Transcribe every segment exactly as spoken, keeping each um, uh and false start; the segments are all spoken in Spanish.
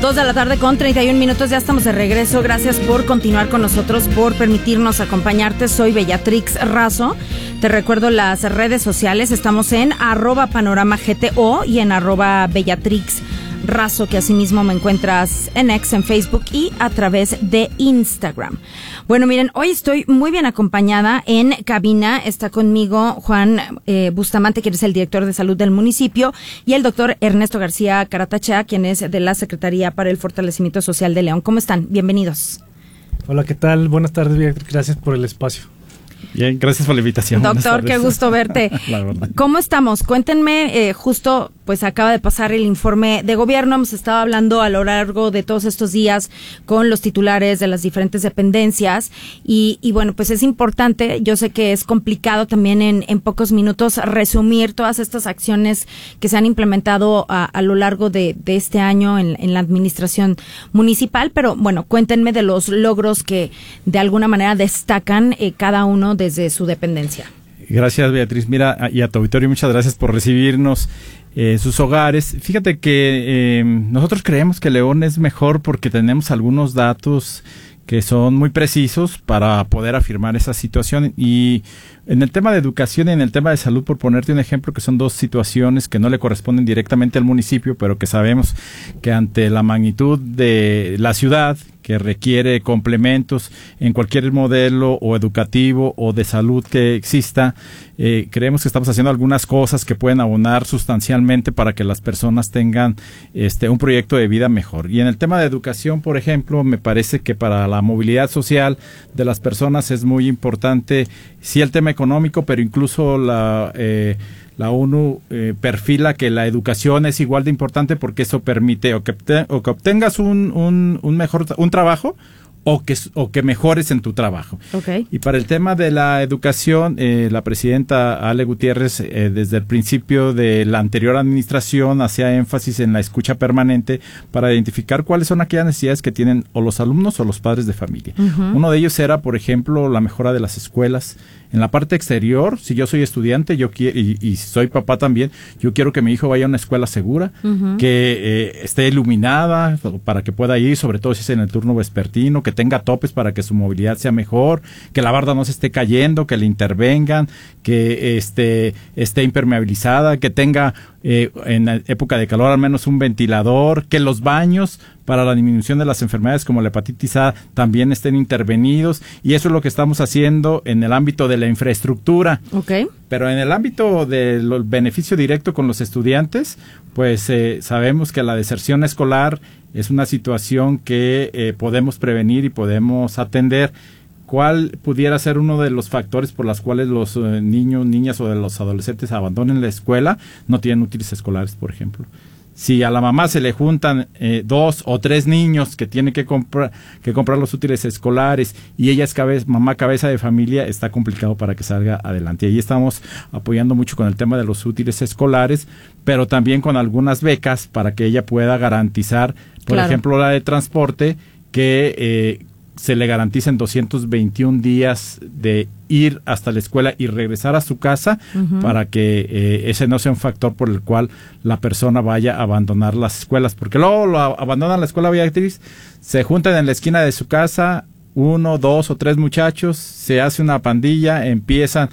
dos de la tarde con treinta y un minutos, ya estamos de regreso. Gracias por continuar con nosotros, por permitirnos acompañarte. Soy Bellatrix Razo. Te recuerdo las redes sociales. Estamos en arroba panorama G T O y en arroba Bellatrix Razo, que asimismo me encuentras en X, en Facebook y a través de Instagram. Bueno, miren, hoy estoy muy bien acompañada en cabina. Está conmigo Juan eh, Bustamante, quien es el director de salud del municipio, y el doctor Ernesto García Caratachea, quien es de la Secretaría para el Fortalecimiento Social de León. ¿Cómo están? Bienvenidos. Hola, ¿qué tal? Buenas tardes, gracias por el espacio. Bien, gracias por la invitación. Doctor, qué gusto verte. ¿Cómo estamos? Cuéntenme, eh, justo pues acaba de pasar el informe de gobierno, hemos estado hablando a lo largo de todos estos días con los titulares de las diferentes dependencias y, y bueno, pues es importante, yo sé que es complicado también en, en pocos minutos resumir todas estas acciones que se han implementado a, a lo largo de, de este año en, en la administración municipal, pero bueno, cuéntenme de los logros que de alguna manera destacan eh, cada uno desde su dependencia. Gracias, Beatriz. Mira, y a tu auditorio, muchas gracias por recibirnos en eh, sus hogares. Fíjate que eh, nosotros creemos que León es mejor porque tenemos algunos datos que son muy precisos para poder afirmar esa situación. Y en el tema de educación y en el tema de salud, por ponerte un ejemplo, que son dos situaciones que no le corresponden directamente al municipio, pero que sabemos que ante la magnitud de la ciudad, que requiere complementos en cualquier modelo o educativo o de salud que exista, eh, creemos que estamos haciendo algunas cosas que pueden abonar sustancialmente para que las personas tengan este un proyecto de vida mejor. Y en el tema de educación, por ejemplo, me parece que para la movilidad social de las personas es muy importante, sí, el tema económico, pero incluso la eh, la ONU eh, perfila que la educación es igual de importante porque eso permite o que, o que obtengas un, un, un mejor un trabajo o que, o que mejores en tu trabajo. Okay. Y para el tema de la educación, eh, la presidenta Ale Gutiérrez, eh, desde el principio de la anterior administración, hacía énfasis en la escucha permanente para identificar cuáles son aquellas necesidades que tienen o los alumnos o los padres de familia. Uh-huh. Uno de ellos era, por ejemplo, la mejora de las escuelas. En la parte exterior, si yo soy estudiante yo quiero, y, y soy papá también, yo quiero que mi hijo vaya a una escuela segura, uh-huh. que eh, esté iluminada para que pueda ir, sobre todo si es en el turno vespertino, que tenga topes para que su movilidad sea mejor, que la barda no se esté cayendo, que le intervengan, que este, esté impermeabilizada, que tenga eh, en época de calor al menos un ventilador, que los baños para la disminución de las enfermedades como la hepatitis A también estén intervenidos, y eso es lo que estamos haciendo en el ámbito de la infraestructura. Okay. Pero en el ámbito del beneficio directo con los estudiantes, pues eh, sabemos que la deserción escolar es una situación que eh, podemos prevenir y podemos atender. ¿Cuál pudiera ser uno de los factores por los cuales los eh, niños, niñas o de los adolescentes abandonen la escuela? No tienen útiles escolares, por ejemplo. Si a la mamá se le juntan eh, dos o tres niños que tiene que comprar que comprar los útiles escolares y ella es cabeza, mamá cabeza de familia, está complicado para que salga adelante. Y ahí estamos apoyando mucho con el tema de los útiles escolares, pero también con algunas becas para que ella pueda garantizar, por claro. ejemplo, la de transporte, que eh, se le garanticen doscientos veintiún días de ir hasta la escuela y regresar a su casa, uh-huh. para que eh, ese no sea un factor por el cual la persona vaya a abandonar las escuelas, porque luego lo abandonan la escuela, Beatriz, se juntan en la esquina de su casa uno, dos o tres muchachos, se hace una pandilla, empiezan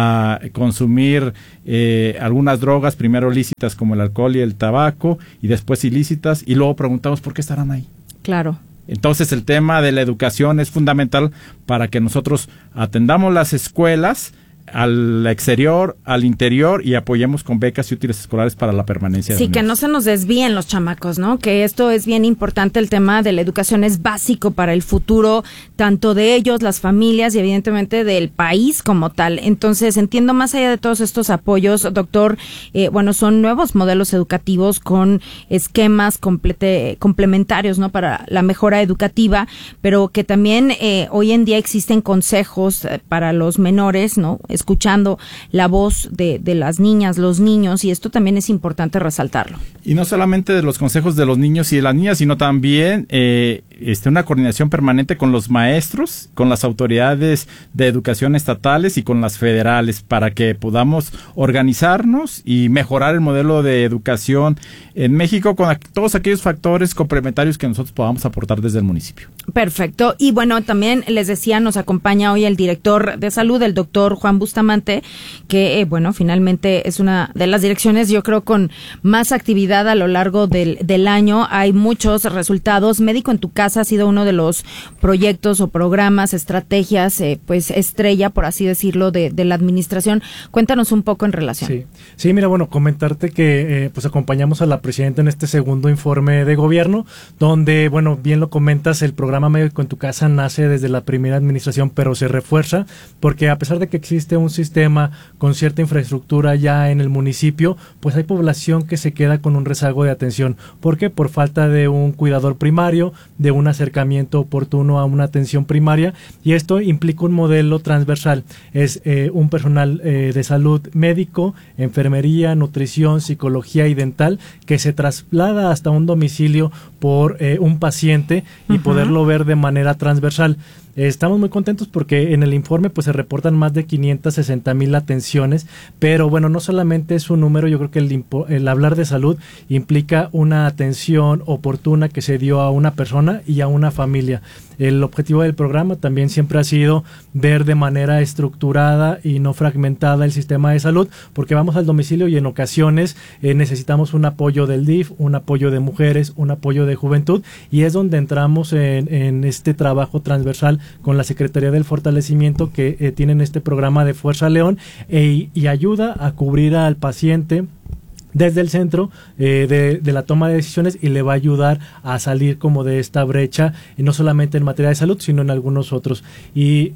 a consumir eh, algunas drogas, primero lícitas como el alcohol y el tabaco, y después ilícitas, y luego preguntamos por qué estarán ahí. Claro. Entonces el tema de la educación es fundamental para que nosotros atendamos las escuelas al exterior, al interior, y apoyemos con becas y útiles escolares para la permanencia. Sí, que no se nos desvíen los chamacos, ¿no? Que esto es bien importante, el tema de la educación es básico para el futuro, tanto de ellos, las familias y evidentemente del país como tal. Entonces, entiendo más allá de todos estos apoyos, doctor, eh, bueno, son nuevos modelos educativos con esquemas complete, complementarios, ¿no? Para la mejora educativa, pero que también eh, hoy en día existen consejos eh, para los menores, ¿no? Escuchando la voz de, de las niñas, los niños, y esto también es importante resaltarlo. Y no solamente de los consejos de los niños y de las niñas, sino también eh, este, una coordinación permanente con los maestros, con las autoridades de educación estatales y con las federales para que podamos organizarnos y mejorar el modelo de educación en México con a- todos aquellos factores complementarios que nosotros podamos aportar desde el municipio. Perfecto. Y bueno, también les decía, nos acompaña hoy el director de salud, el doctor Juan Bustamante, que, eh, bueno, finalmente es una de las direcciones, yo creo, con más actividad a lo largo del, del año. Hay muchos resultados. Médico en tu casa ha sido uno de los proyectos o programas, estrategias, eh, pues estrella, por así decirlo, de, de la administración. Cuéntanos un poco en relación. Sí, sí, mira, bueno, comentarte que eh, pues acompañamos a la presidenta en este segundo informe de gobierno, donde, bueno, bien lo comentas, el programa Médico en tu casa nace desde la primera administración, pero se refuerza porque a pesar de que existe un sistema con cierta infraestructura ya en el municipio, pues hay población que se queda con un rezago de atención. ¿Por qué? Por falta de un cuidador primario, de un acercamiento oportuno a una atención primaria, y esto implica un modelo transversal. Es eh, un personal eh, de salud médico, enfermería, nutrición, psicología y dental que se traslada hasta un domicilio por eh, un paciente y uh-huh. poderlo ver de manera transversal. Estamos muy contentos porque en el informe pues se reportan más de quinientas sesenta mil atenciones, pero bueno, no solamente es un número, yo creo que el, impo- el hablar de salud implica una atención oportuna que se dio a una persona y a una familia. El objetivo del programa también siempre ha sido ver de manera estructurada y no fragmentada el sistema de salud, porque vamos al domicilio y en ocasiones eh, necesitamos un apoyo del D I F, un apoyo de mujeres, un apoyo de juventud, y es donde entramos en, en este trabajo transversal con la Secretaría del Fortalecimiento que eh, tienen este programa de Fuerza León e, y ayuda a cubrir al paciente desde el centro eh, de, de la toma de decisiones y le va a ayudar a salir como de esta brecha, y no solamente en materia de salud, sino en algunos otros. Y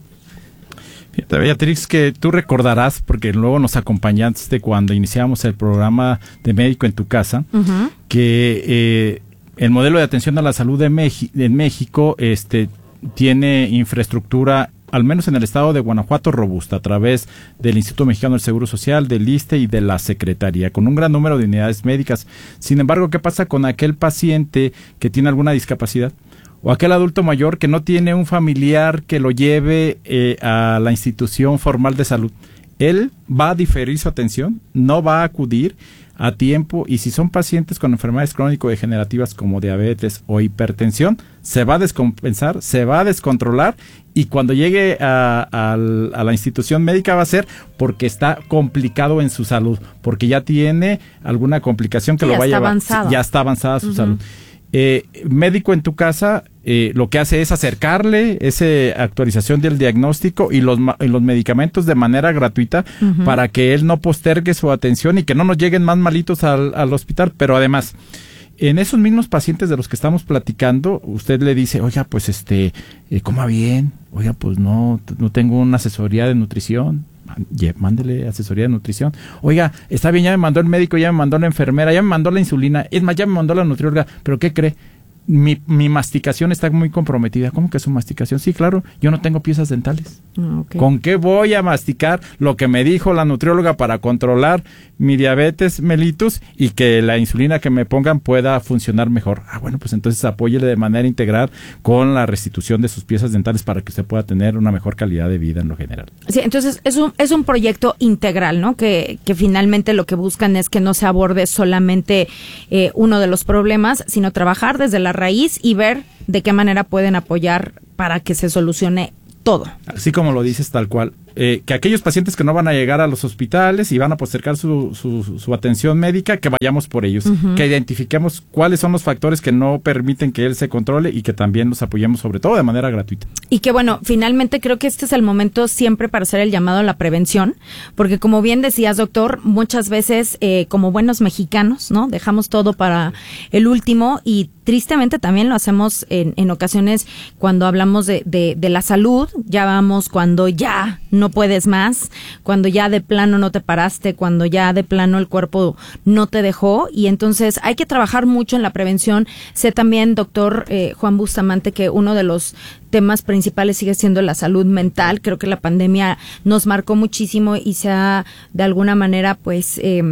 Fíjate, Beatriz, que tú recordarás, porque luego nos acompañaste cuando iniciamos el programa de Médico en tu Casa, uh-huh. que eh, el modelo de atención a la salud de Meji- en México este, tiene infraestructura, al menos en el estado de Guanajuato, robusta, a través del Instituto Mexicano del Seguro Social, del ISSSTE y de la Secretaría, con un gran número de unidades médicas. Sin embargo, ¿qué pasa con aquel paciente que tiene alguna discapacidad? O aquel adulto mayor que no tiene un familiar que lo lleve eh, a la institución formal de salud. Él va a diferir su atención, no va a acudir a tiempo, y si son pacientes con enfermedades crónico-degenerativas como diabetes o hipertensión, se va a descompensar, se va a descontrolar, y cuando llegue a, a, a la institución médica va a ser porque está complicado en su salud, porque ya tiene alguna complicación que sí, lo va a llevar, avanzado. ya está avanzada su uh-huh. salud. Eh, Médico en tu Casa eh, lo que hace es acercarle esa actualización del diagnóstico y los, y los medicamentos de manera gratuita uh-huh. para que él no postergue su atención y que no nos lleguen más malitos al, al hospital. Pero además, en esos mismos pacientes de los que estamos platicando, usted le dice, oiga, pues este, eh, coma bien, oiga, pues no, no tengo una asesoría de nutrición. Mándele asesoría de nutrición. Oiga, está bien, ya me mandó el médico, ya me mandó la enfermera, ya me mandó la insulina, es más, ya me mandó la nutrióloga, pero ¿qué cree? Mi, mi masticación está muy comprometida. ¿Cómo que su masticación? Sí, claro, yo no tengo piezas dentales. Okay. ¿Con qué voy a masticar lo que me dijo la nutrióloga para controlar mi diabetes mellitus y que la insulina que me pongan pueda funcionar mejor? Ah, bueno, pues entonces apóyele de manera integral con la restitución de sus piezas dentales para que usted pueda tener una mejor calidad de vida en lo general. Sí, entonces es un, es un proyecto integral, ¿no? Que, que finalmente lo que buscan es que no se aborde solamente eh, uno de los problemas, sino trabajar desde la raíz y ver de qué manera pueden apoyar para que se solucione todo. Así como lo dices, tal cual. Eh, que aquellos pacientes que no van a llegar a los hospitales y van a postergar su, su, su atención médica, que vayamos por ellos, uh-huh. que identifiquemos cuáles son los factores que no permiten que él se controle y que también los apoyemos, sobre todo de manera gratuita. Y que bueno, finalmente creo que este es el momento siempre para hacer el llamado a la prevención, porque como bien decías, doctor, muchas veces eh, como buenos mexicanos, ¿no? Dejamos todo para el último, y tristemente también lo hacemos en, en ocasiones cuando hablamos de, de, de la salud. Ya vamos cuando ya no puedes más, cuando ya de plano no te paraste, cuando ya de plano el cuerpo no te dejó, y entonces hay que trabajar mucho en la prevención. Sé también, doctor eh, Juan Bustamante, que uno de los temas principales sigue siendo la salud mental. Creo que la pandemia nos marcó muchísimo y se ha de alguna manera pues eh,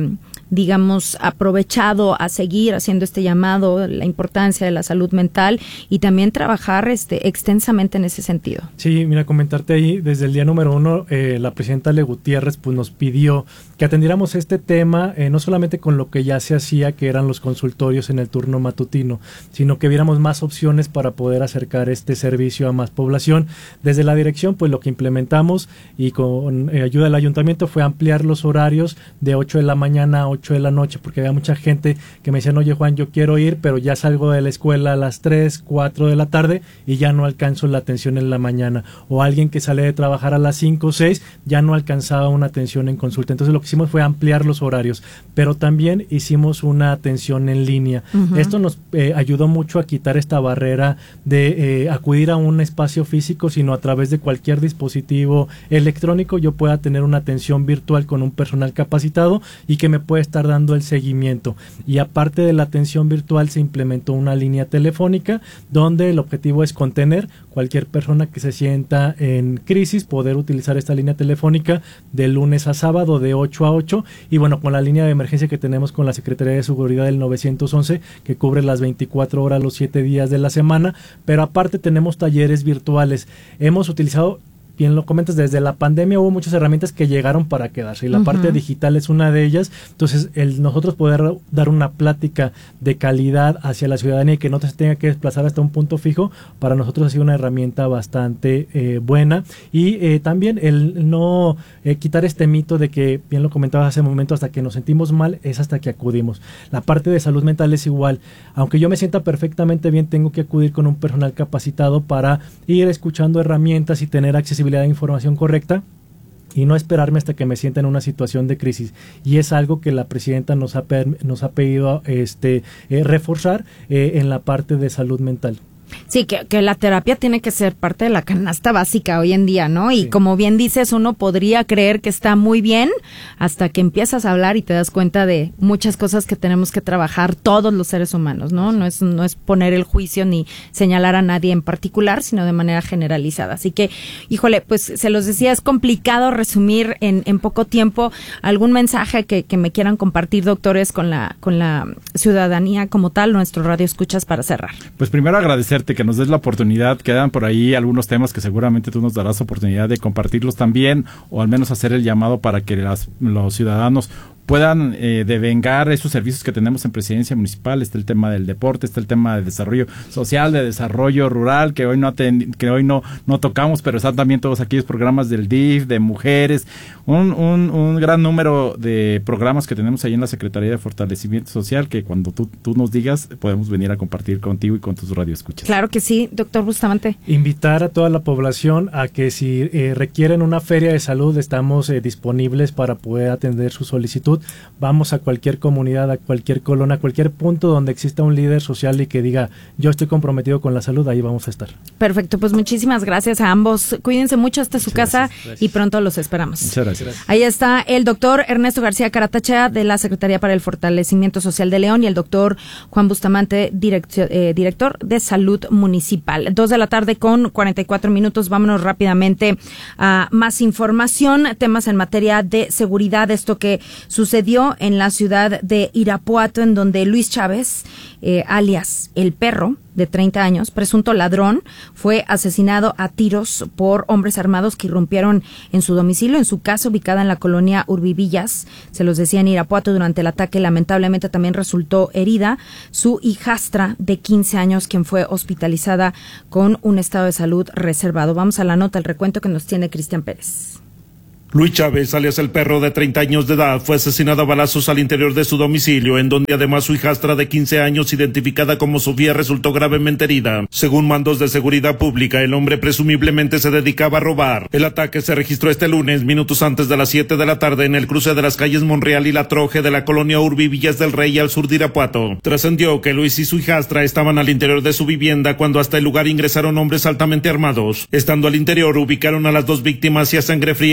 digamos, aprovechado a seguir haciendo este llamado, la importancia de la salud mental y también trabajar este extensamente en ese sentido. Sí, mira, comentarte ahí, desde el día número uno, eh, la presidenta Le Gutiérrez pues nos pidió que atendiéramos este tema, eh, no solamente con lo que ya se hacía, que eran los consultorios en el turno matutino, sino que viéramos más opciones para poder acercar este servicio a más población. Desde la dirección, pues lo que implementamos y con eh, ayuda del ayuntamiento fue ampliar los horarios de ocho de la mañana a ocho de la noche, porque había mucha gente que me decían, oye Juan, yo quiero ir, pero ya salgo de la escuela a las tres, cuatro de la tarde y ya no alcanzo la atención en la mañana, o alguien que sale de trabajar a las cinco o seis ya no alcanzaba una atención en consulta. Entonces lo que hicimos fue ampliar los horarios, pero también hicimos una atención en línea. Uh-huh. Esto nos eh, ayudó mucho a quitar esta barrera de eh, acudir a un espacio físico, sino a través de cualquier dispositivo electrónico yo pueda tener una atención virtual con un personal capacitado y que me puede estar dando el seguimiento. Y aparte de la atención virtual se implementó una línea telefónica donde el objetivo es contener cualquier persona que se sienta en crisis, poder utilizar esta línea telefónica de lunes a sábado de ocho a ocho, y bueno, con la línea de emergencia que tenemos con la Secretaría de Seguridad del nueve once, que cubre las veinticuatro horas los siete días de la semana, pero aparte tenemos talleres virtuales. Hemos utilizado, bien lo comentas, desde la pandemia hubo muchas herramientas que llegaron para quedarse y la uh-huh. parte digital es una de ellas. Entonces, el nosotros poder dar una plática de calidad hacia la ciudadanía y que no se tenga que desplazar hasta un punto fijo, para nosotros ha sido una herramienta bastante eh, buena. Y eh, también el no eh, quitar este mito de que, bien lo comentabas hace un momento, hasta que nos sentimos mal es hasta que acudimos. La parte de salud mental es igual. Aunque yo me sienta perfectamente bien, tengo que acudir con un personal capacitado para ir escuchando herramientas y tener accesibilidad de información correcta y no esperarme hasta que me sienta en una situación de crisis. Y es algo que la presidenta nos ha, nos ha pedido este, eh, reforzar eh, en la parte de salud mental. Sí, que, que la terapia tiene que ser parte de la canasta básica hoy en día, ¿no? Y sí, como bien dices, uno podría creer que está muy bien hasta que empiezas a hablar y te das cuenta de muchas cosas que tenemos que trabajar todos los seres humanos, ¿no? No es, no es poner el juicio ni señalar a nadie en particular, sino de manera generalizada. Así que, híjole, pues se los decía, es complicado resumir en, en poco tiempo. ¿Algún mensaje que, que me quieran compartir, doctores, con la, con la ciudadanía como tal, nuestro radio escuchas, para cerrar? Pues primero agradecer que nos des la oportunidad. Quedan por ahí algunos temas que seguramente tú nos darás oportunidad de compartirlos también, o al menos hacer el llamado para que las, los ciudadanos puedan eh, devengar esos servicios que tenemos en Presidencia Municipal. Está el tema del deporte, está el tema de desarrollo social, de desarrollo rural, que hoy no atend- que hoy no, no tocamos, pero están también todos aquellos programas del D I F, de mujeres, un, un, un gran número de programas que tenemos ahí en la Secretaría de Fortalecimiento Social, que cuando tú, tú nos digas, podemos venir a compartir contigo y con tus radioescuchas. Claro que sí, doctor Bustamante. Invitar a toda la población a que si eh, requieren una feria de salud, estamos eh, disponibles para poder atender su solicitud. Vamos a cualquier comunidad, a cualquier colonia, a cualquier punto donde exista un líder social y que diga, yo estoy comprometido con la salud, ahí vamos a estar. Perfecto, pues muchísimas gracias a ambos. Cuídense mucho hasta su Muchas casa gracias, gracias. Y pronto los esperamos. Muchas gracias. Ahí está el doctor Ernesto García Caratachea de la Secretaría para el Fortalecimiento Social de León y el doctor Juan Bustamante, direccio, eh, director de Salud Municipal. Dos de la tarde con cuarenta y cuatro minutos. Vámonos rápidamente a más información, temas en materia de seguridad. Esto que sucedió en la ciudad de Irapuato, en donde Luis Chávez, eh, alias El Perro, de treinta años, presunto ladrón, fue asesinado a tiros por hombres armados que irrumpieron en su domicilio, en su casa ubicada en la colonia Urbivillas. Se los decía, en Irapuato. Durante el ataque, lamentablemente, también resultó herida su hijastra de quince años, quien fue hospitalizada con un estado de salud reservado. Vamos a la nota, el recuento que nos tiene Cristian Pérez. Luis Chávez, alias El Perro, de treinta años de edad, fue asesinado a balazos al interior de su domicilio, en donde además su hijastra de quince años, identificada como Sofía, resultó gravemente herida. Según mandos de seguridad pública, el hombre presumiblemente se dedicaba a robar. El ataque se registró este lunes, minutos antes de las siete de la tarde, en el cruce de las calles Monreal y La Troje de la colonia Urbivillas del Rey, al sur de Irapuato. Trascendió que Luis y su hijastra estaban al interior de su vivienda cuando hasta el lugar ingresaron hombres altamente armados. Estando al interior, ubicaron a las dos víctimas y a sangre fría les dispararon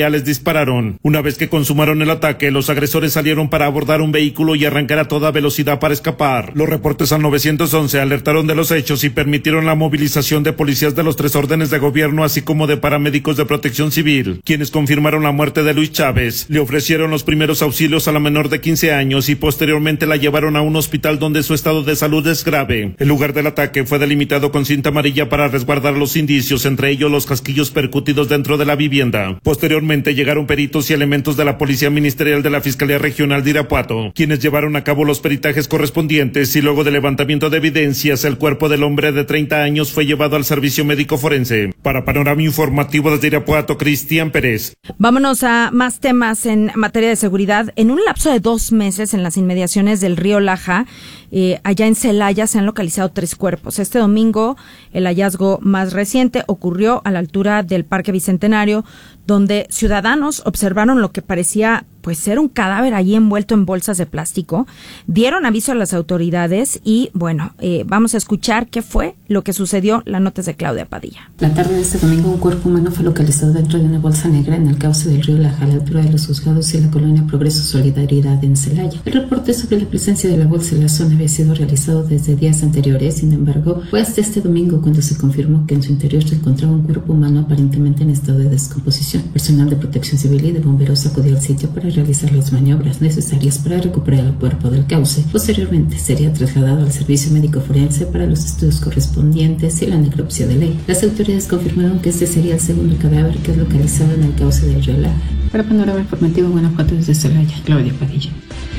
dispararon. Una vez que consumaron el ataque, los agresores salieron para abordar un vehículo y arrancar a toda velocidad para escapar. Los reportes al nueve once alertaron de los hechos y permitieron la movilización de policías de los tres órdenes de gobierno, así como de paramédicos de protección civil, quienes confirmaron la muerte de Luis Chávez. Le ofrecieron los primeros auxilios a la menor de quince años y posteriormente la llevaron a un hospital donde su estado de salud es grave. El lugar del ataque fue delimitado con cinta amarilla para resguardar los indicios, entre ellos los casquillos percutidos dentro de la vivienda. Posteriormente llegaron peritos y elementos de la Policía Ministerial de la Fiscalía Regional de Irapuato, quienes llevaron a cabo los peritajes correspondientes y luego de levantamiento de evidencias, el cuerpo del hombre de treinta años fue llevado al servicio médico forense. Para Panorama Informativo desde Irapuato, Cristian Pérez. Vámonos a más temas en materia de seguridad. En un lapso de dos meses en las inmediaciones del río Laja, eh, allá en Celaya, se han localizado tres cuerpos. Este domingo, el hallazgo más reciente ocurrió a la altura del Parque Bicentenario, donde ciudadanos observaron lo que parecía pues ser un cadáver allí envuelto en bolsas de plástico. Dieron aviso a las autoridades y, bueno, eh, vamos a escuchar qué fue lo que sucedió. La nota es de Claudia Padilla. La tarde de este domingo, un cuerpo humano fue localizado dentro de una bolsa negra en el cauce del río Laja, a la altura de los juzgados y la colonia Progreso Solidaridad en Celaya. El reporte sobre la presencia de la bolsa en la zona había sido realizado desde días anteriores. Sin embargo, fue hasta este domingo cuando se confirmó que en su interior se encontraba un cuerpo humano aparentemente en estado de descomposición. Personal de protección civil y de bomberos acudió al sitio para realizar las maniobras necesarias para recuperar el cuerpo del cauce. Posteriormente sería trasladado al servicio médico forense para los estudios correspondientes y la necropsia de ley. Las autoridades confirmaron que este sería el segundo cadáver que es localizado en el cauce del río Laja. Para Panorama Informativo, Guanajuato, desde Celaya, Claudia Padilla.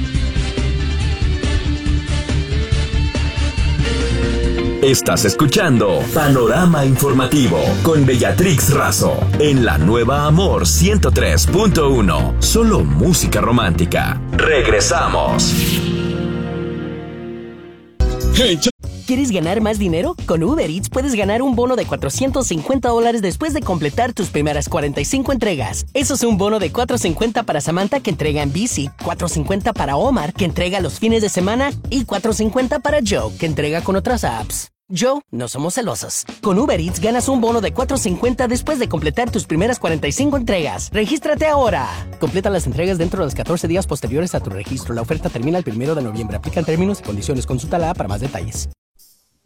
Estás escuchando Panorama Informativo con Bellatrix Razo en la nueva Amor ciento tres punto uno. Solo música romántica. Regresamos. ¿Quieres ganar más dinero? Con Uber Eats puedes ganar un bono de cuatrocientos cincuenta dólares después de completar tus primeras cuarenta y cinco entregas. Eso es un bono de cuatrocientos cincuenta para Samantha, que entrega en bici, cuatrocientos cincuenta para Omar, que entrega los fines de semana, y cuatrocientos cincuenta para Joe, que entrega con otras apps. Joe, no somos celosos. Con Uber Eats ganas un bono de cuatrocientos cincuenta después de completar tus primeras cuarenta y cinco entregas. ¡Regístrate ahora! Completa las entregas dentro de los catorce días posteriores a tu registro. La oferta termina el primero de noviembre. Aplican términos y condiciones. Consulta la app para más detalles.